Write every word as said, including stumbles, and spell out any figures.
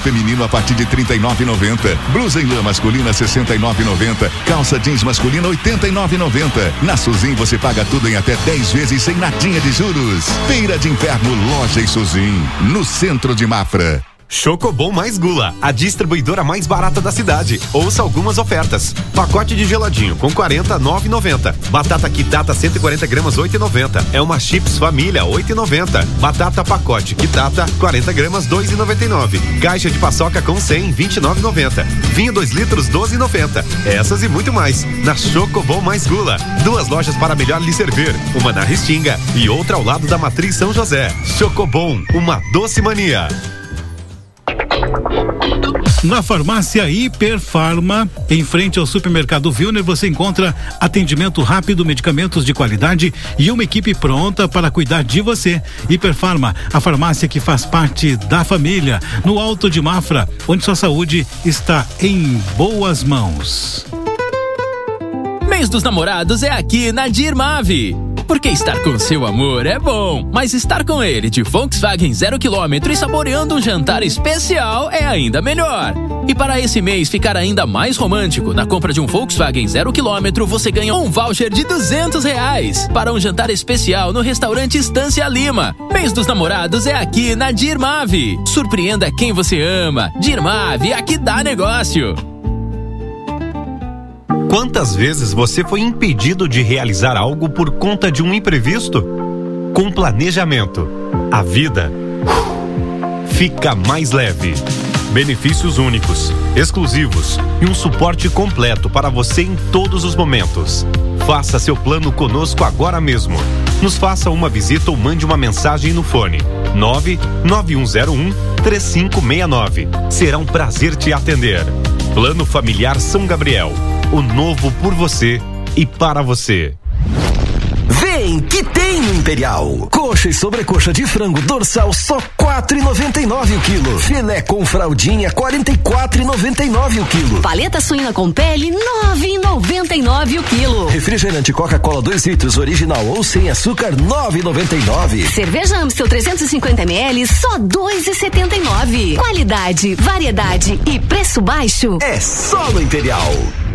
feminino a partir de trinta e nove reais e noventa centavos. Blusa em lã masculina sessenta e nove reais e noventa centavos. Calça jeans masculina oitenta e nove reais e noventa centavos. Na Suzin você paga tudo em até dez vezes sem nadinha de juros. Feira de Inverno Loja e Suzin, no centro de Mafra. Chocobon mais Gula, a distribuidora mais barata da cidade. Ouça algumas ofertas. Pacote de geladinho com quarenta reais e nove reais e noventa centavos. Batata Kitata cento e quarenta gramas oito reais e noventa centavos. É uma chips família oito reais e noventa centavos. Batata pacote Kitata quarenta gramas dois reais e noventa e nove centavos. Caixa de paçoca com cem vinte e nove reais e noventa centavos. Vinho dois litros doze reais e noventa centavos. Essas e muito mais na Chocobon mais Gula. Duas lojas para melhor lhe servir. Uma na Restinga e outra ao lado da Matriz São José. Chocobon, uma doce mania. Na farmácia Hiperfarma, em frente ao supermercado Vilner, você encontra atendimento rápido, medicamentos de qualidade e uma equipe pronta para cuidar de você. Hiperfarma, a farmácia que faz parte da família, no Alto de Mafra, onde sua saúde está em boas mãos. Mês dos Namorados é aqui na Dirmave. Porque estar com seu amor é bom, mas estar com ele de Volkswagen zero quilômetro e saboreando um jantar especial é ainda melhor. E para esse mês ficar ainda mais romântico, na compra de um Volkswagen zero quilômetro você ganha um voucher de duzentos reais para um jantar especial no restaurante Estância Lima. Mês dos Namorados é aqui na Dirmave. Surpreenda quem você ama. Dirmave, aqui dá negócio. Quantas vezes você foi impedido de realizar algo por conta de um imprevisto? Com planejamento, a vida fica mais leve. Benefícios únicos, exclusivos e um suporte completo para você em todos os momentos. Faça seu plano conosco agora mesmo. Nos faça uma visita ou mande uma mensagem no fone nove nove um zero um três cinco seis nove. Será um prazer te atender. Plano Familiar São Gabriel. O novo por você e para você. Vem que tem no Imperial. Coxa e sobrecoxa de frango dorsal só quatro reais e noventa e nove o quilo. Filé com fraldinha quarenta e quatro reais e noventa e nove o quilo. Paleta suína com pele nove reais e noventa e nove o quilo. Refrigerante Coca-Cola dois litros original ou sem açúcar nove reais e noventa e nove. Cerveja Amstel trezentos e cinquenta mililitros só dois reais e setenta e nove. Qualidade, variedade e preço baixo é só no Imperial.